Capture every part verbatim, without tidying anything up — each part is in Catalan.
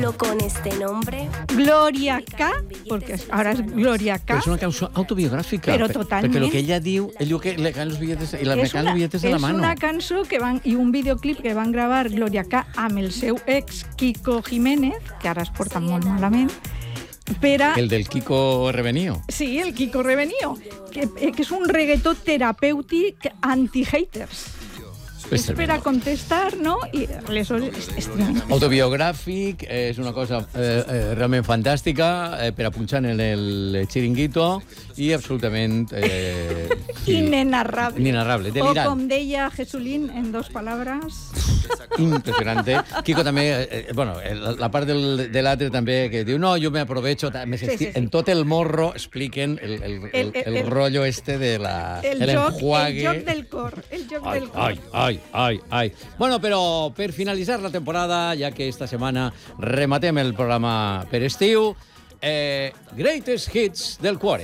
con este nombre. Gloria K, porque ahora es Gloria K. Però és una cançó autobiogràfica. Però per, totalment. Perquè el que ella diu, ell diu que le caen los billetes, i la És caen una, los billetes de la és mano. una cançó que van, i un videoclip que van gravar Gloria K amb el seu ex Kiko Jiménez, que ara es porta molt malament, per a... El del Kiko Revenío. Sí, el Kiko Revenío, que, que és un reggaetó terapèutic anti-haters. És per a contestar, no? I aleshores és, és tremendo. Autobiogràfic, és una cosa eh, eh, realment fantàstica, eh, per a punxar en el xiringuito, i absolutament... Eh, Inenarrable. Inenarrable, delirant. O com deia Jesulín, en dos palabras... Impressionante. Kiko també, eh, bueno, la, la part del, de l'altre també, que diu, no, jo me aprovecho, me sí, sí, sí. En tot el morro expliquen el, el, el, el, el, el rollo este de la... El, el joc, enjuague. el joc del cor, el joc ai, del cor. Ai, ai, ai, ai. Bueno, però per finalitzar la temporada, ja que esta setmana rematem el programa per estiu, eh, Greatest Hits del Cuore.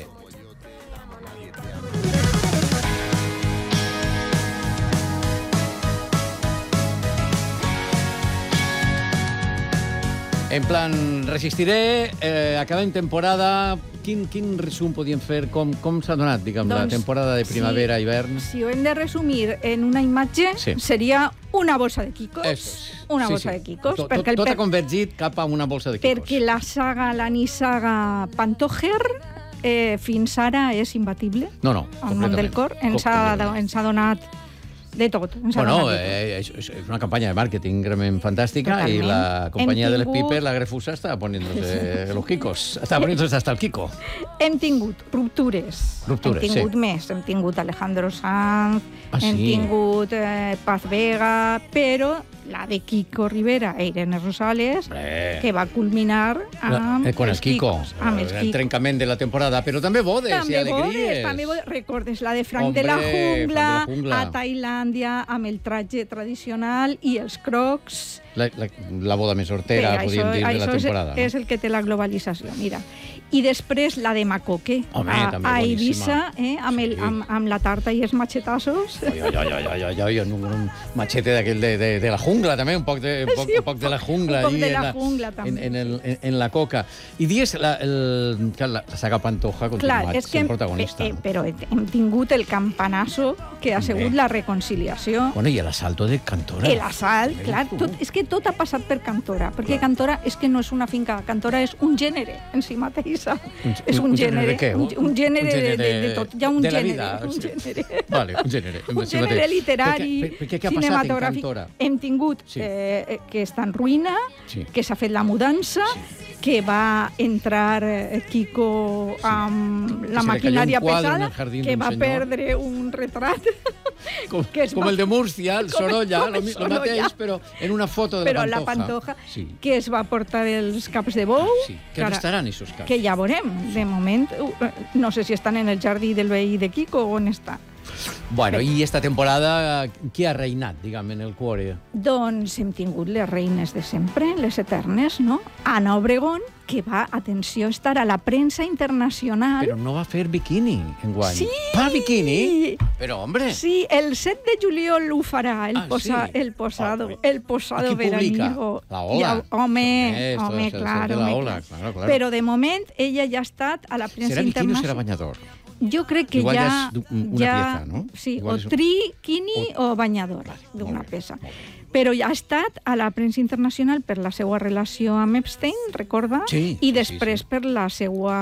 En plan, resistiré, eh, acabem temporada... Quin, quin resum podíem fer? Com, com s'ha donat, diguem, doncs, la temporada de primavera-hivern? Si, si ho hem de resumir en una imatge, sí. Seria una bossa de quicos. Es, una sí, bossa sí. de quicos. Tot, perquè tot, tot per... ha convergit cap a una bossa de quicos. Perquè la saga, la nissaga Pantojer, eh, fins ara és imbatible. No, no, completament. El món del cor ens ha, ens ha donat de tot. Bueno, eh, és, és una campanya de màrqueting realment fantàstica. Totalment. I la companyia tingut... de les Piper, la Grefusa, està poniéndose los quicos. Està poniéndose hasta el Kiko. Hem tingut ruptures. Ruptures, hem tingut sí. més. Hem tingut Alejandro Sanz, ah, hem sí? tingut eh, Paz Vega, però la de Kiko Rivera e Irene Rosales, eh. que va culminar amb la, eh, con el Kiko, amb els el Kiko. trencament de la temporada, però també bodes també i alegries. Bodes, també bodes. Recordes la de Frank Hombre, de la Jungla, Frank de la Jungla, a Tailàndia, amb el traje tradicional i els crocs. La, la, la boda més hortera, sí, podríem això, dir, de la temporada. És, no? És el que té la globalització, mira. I després la de Macoque, Home, a, també a Eivissa, eh, amb, el, sí. amb, amb la tarta i els machetazos. Ai, ai, ai, ai, ai, ai, un, un machete d'aquell de, de, de la jungla, també, un poc de, un poc, sí, un poc de la jungla. Un poc de la, en la jungla, també. En, en, el, en, en la coca. I dies, la, el, la, la saga Pantoja continua sent protagonista. Eh, però hem tingut el campanazo que ha sigut la reconciliació. Bueno, i l'assalto de Cantora. El assalt, clar. Tot, és que tot ha passat per Cantora, perquè clar. Cantora és que no és una finca, Cantora és un gènere en si mateixa. Un, és un, un gènere, gènere un, un gènere, un gènere de, de, de tot. Hi ha un de gènere. Vida, un sí. gènere. Vale, un gènere. Un gènere literari, per què, per què, què ha cinematogràfic. Passat en Hem tingut sí. eh, que està en ruïna, sí. que s'ha fet la mudança, sí. que va entrar eh, Kiko amb la maquinària pesada, que va senyor. perdre un retrat. Com, que com va, el de Múrcia, el Sorolla, el, el mateix, però en una foto de però la Pantoja. Però la Pantoja, sí. que es va portar els caps de bou. Ah, sí. Que on estaran, aquests caps? Que ja veurem. De moment, no sé si estan en el jardí del veí de Kiko o on estan. Bueno, i esta temporada, qui ha reinat, diguem, en el cuore? Doncs hem tingut les reines de sempre, les eternes, no? Ana Obregón, que va, atenció, estar a la premsa internacional. Però no va fer biquini, enguany. Sí! Pa biquini? Però, hombre... Sí, el set de juliol ho farà, el, ah, posa, sí? el posado, oh, el posado veraniego. La Ola. Ja, home, Esto, home, esto, claro, de la home, Ola, clar. claro, claro. Però de moment ella ja ha estat a la premsa internacional. ¿Serà biquini o serà banyador? Jo crec que igual ja... ja és una ja, pieza, no? Sí, igual o és... triquini o, o banyador vale, d'una peça. Però ja ha estat a la premsa internacional per la seva relació amb Epstein, recorda? Sí, I després sí, sí. per la seva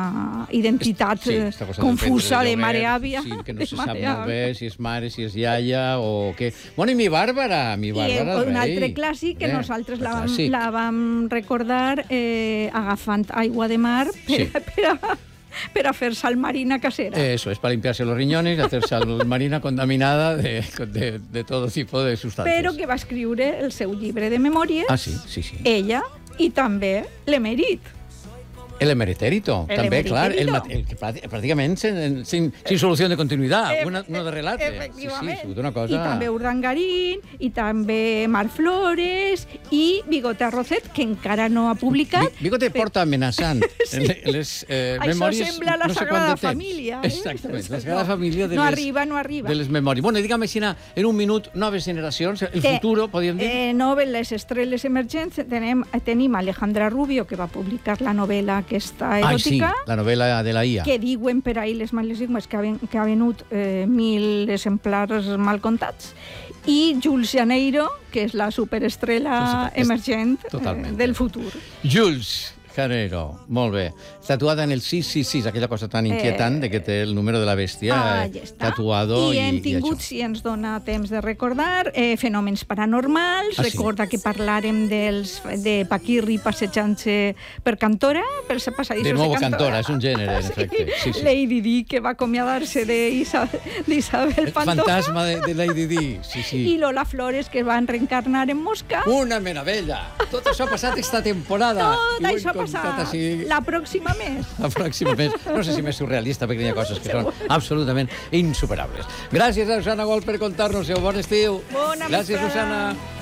identitat sí, confusa de, de mare àvia. Sí, que no se sap molt bé si és mare, si és iaia o què. Bueno, i mi Bàrbara, mi Bàrbara I un altre clàssic que eh, nosaltres la vam, la vam recordar eh, agafant aigua de mar per, sí. per a... per a fer sal marina casera. Eso, es para limpiarse los riñones y hacer sal marina contaminada de, de, de todo tipo de sustancias. Però que va escriure el seu llibre de memòries, ah, sí, sí, sí. ella, i també l'Emerit. El emeritérito, El també, clar, el, emeritérito. el que pràcti- pràcticament sin, sin, sin solució de continuïtat, Eh, una, una darrere l'altra. Efectivament. Sí, sí, una cosa... I també Urdangarín, i també Mar Flores, i Bigote Arrocet, que encara no ha publicat. Vi- Bigote però- porta amenaçant Sí. les eh, Això memòries... sembla la no sé Sagrada quant de temps. Família, eh? Exactament, la Sagrada Família de No les... arriba, no arriba. De les memòries. Bueno, digue'm així, en un minut, noves generacions, el Té- futur, podríem dir? Eh, novel·les estrelles emergents, tenem, tenim Alejandra Rubio, que va publicar la novel·la aquesta Ai, sí, eròtica, la novel·la de la I A. que diuen per ahir les males llengües que ha, ven, que ha venut eh, mil exemplars mal comptats, i Jules Janeiro, que és la superestrella És- emergent eh, totalment. del futur. Jules Janeiro, molt bé. Tatuada en el sis sis sis, aquella cosa tan inquietant de que té el número de la bèstia Ah, eh, ja està. tatuado i, I hem i tingut, això. si ens dona temps de recordar, eh, fenòmens paranormals. Ah, sí? Recorda que parlàrem dels, de Paquirri passejant-se per Cantora, pels passadissos De nuevo de Cantora, és un gènere, en efecte. Sí, sí. Lady Di, que va acomiadar-se d'Isabel El Pantoja. fantasma de, de Lady Di, sí, sí. I Lola Flores, que van reencarnar en Mosca. Una meravella! Tot això ha passat esta temporada. Tot I ho hem això ha contat passat. així La pròxima mes. la pròxima mes. No sé si més surrealista, perquè hi ha coses que són absolutament insuperables. Gràcies a Susana Gol per contar-nos-ho. Bon estiu. Bona Gràcies, vesprada. Susana.